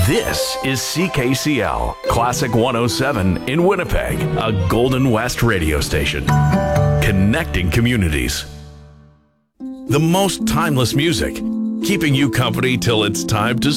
This is CKCL, Classic 107 in Winnipeg, a Golden West radio station. Connecting communities. The most timeless music, keeping you company till it's time to